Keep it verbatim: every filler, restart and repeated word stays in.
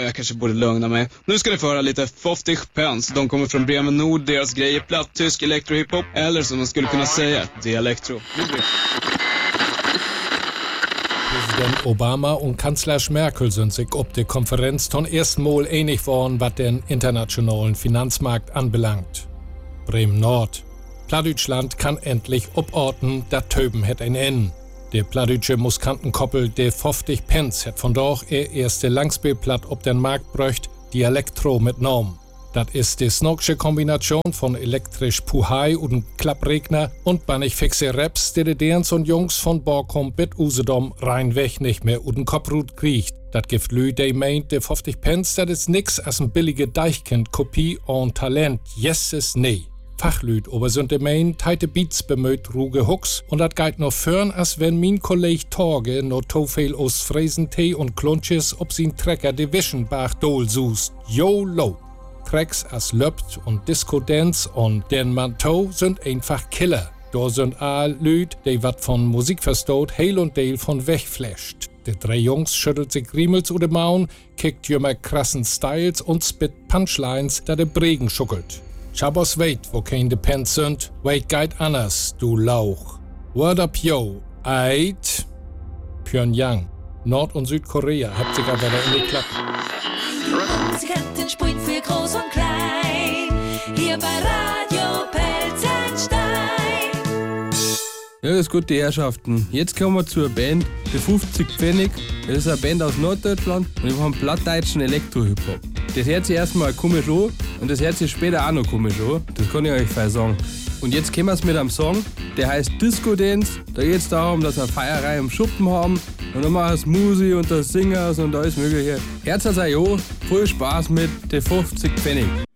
jag kanske borde lugna mig. Nu ska ni få höra lite Foftig Pence. De kommer från Bremen Nord, deras grejer platt, tysk elektrohiphop. Eller som man skulle kunna säga, dialektro. Präsident Obama und Kanzler Merkel sind sich ob der Konferenz zum ersten Mal einig worden, was den internationalen Finanzmarkt anbelangt. Bremen Nord. Plattdeutschland kann endlich oborten, dat Töben het ein Ende. Der plattdeutsche Muskantenkoppel, der Foftig Pence, hat von doch er erste Langspielplatt ob den Markt bräucht, Dialektro mit Norm. Das ist die snoksche Kombination von elektrisch Puhai und Klappregner und bannig fixe Raps, die die Derns und Jungs von Borkum bis Usedom reinweg nicht mehr uden Kopprut kriegt. Das gibt Lü, die meint, der Foftig Pence, das ist nix als ein billige Deichkind-Kopie und Talent. Yes ist nee. Fachlüd, aber sind de Main teite Beats bemüht ruge Hooks und dat geht noch fern, als wenn min Kolleg Torge no to viel aus Fräsentee und Klunches ob sin Trecker de Wischenbach dol sust. YOLO! Tracks as Löpt und Disco-Dance und den Manteau sind einfach Killer. Da sind all Lüd, die wat von Musik verstoht, heil und deil von wegflasht. Die drei Jungs schüttelt sich Riemels oder Maun, kickt jümmer krassen Styles und spit Punchlines, da de Bregen schuckelt. Chabos weit, wo kein de Pence sind, wait geht anders, du Lauch. Word up yo, eit. Pyongyang, Nord- und Südkorea, habt sich aber in die Klappe. Sie kennt den Sprit für groß und klein, hier bei Radio Pelzenstein. Ja, das ist gut, die Herrschaften. Jetzt kommen wir zur Band, die fünfzig Pfennig. Das ist eine Band aus Norddeutschland und wir haben plattdeutschen Elektro-Hip-Hop. Das hört sich erstmal komisch an und das hört sich später auch noch komisch an. Das kann ich euch voll sagen. Und jetzt kommen wir mit einem Song, der heißt Disco Dance. Da geht es darum, dass wir Feierei im Schuppen haben. Und dann machen wir das Musi und das Singers und alles Mögliche. Herzlich an, viel Spaß mit den fünfzig Pfennig.